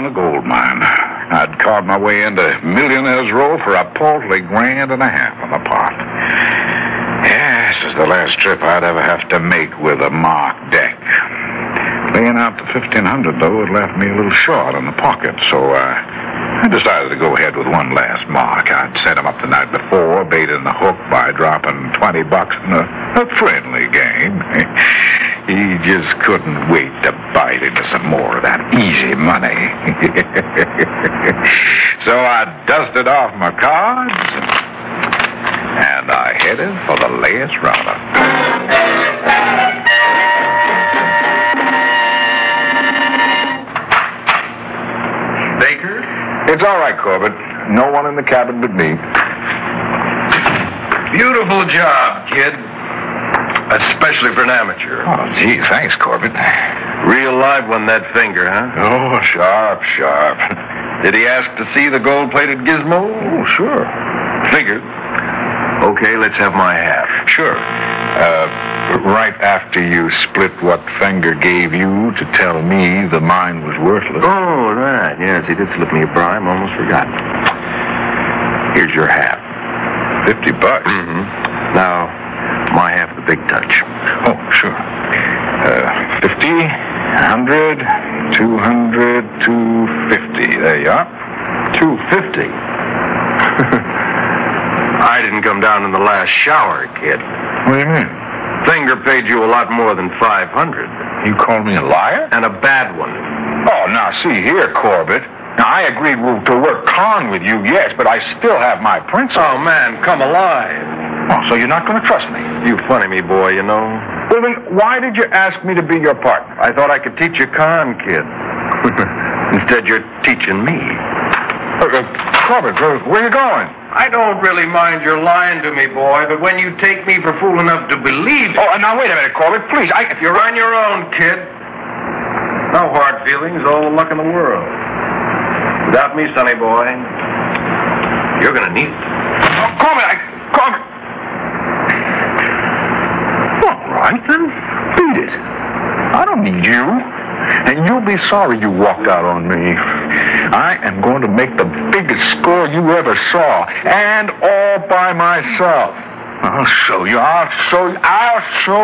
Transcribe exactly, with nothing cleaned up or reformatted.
on a gold mine. I'd carved my way into Millionaire's Row for a paltry grand and a half on the pot. Yeah, this is the last trip I'd ever have to make with a marked deck. Laying out the fifteen hundred, though, it left me a little short in the pocket, so uh, I decided to go ahead with one last mark. I'd set him up the night before, baiting the hook by dropping twenty bucks in a, a friendly game. He just couldn't wait to bite into some more of that easy money. So I dusted off my cards, and I headed for the last roundup. Baker? It's all right, Corbett. No one in the cabin but me. Beautiful job, kid. Especially for an amateur. Oh, gee, thanks, Corbett. Real live one, that finger, huh? Oh, sharp, sharp. Did he ask to see the gold-plated gizmo? Oh, sure. Figured. Okay, let's have my half. Sure. Uh, right after you split what Fenger gave you to tell me the mine was worthless. Oh, right. Yes, he did slip me a bribe. Almost forgot. Here's your half. Fifty bucks? Mm-hmm. Now, my half of the big touch. Oh, sure. Uh, fifty, hundred, two hundred, two fifty. There you are. Two fifty. I didn't come down in the last shower, kid. What do you mean? Finger paid you a lot more than five hundred. You called me a liar? And a bad one. Oh, now, see here, Corbett. Now, I agreed to work con with you, yes, but I still have my principles. Oh, man, come alive. Oh, so you're not going to trust me? You funny me, boy, you know. Well, then, why did you ask me to be your partner? I thought I could teach you con, kid. Instead, you're teaching me. Uh, uh, Corbett, where, where are you going? I don't really mind your lying to me, boy, but when you take me for fool enough to believe it... Oh, now, wait a minute, Corbett, please. I... You're on your own, kid. No hard feelings, all the luck in the world. Without me, sonny boy, you're going to need it. Oh, Corbett, I... Corbett... All right, then. Beat it. I don't need you. And you'll be sorry you walked out on me. I am going to make the biggest score you ever saw, and all by myself. I'll show you. I'll show you. I'll show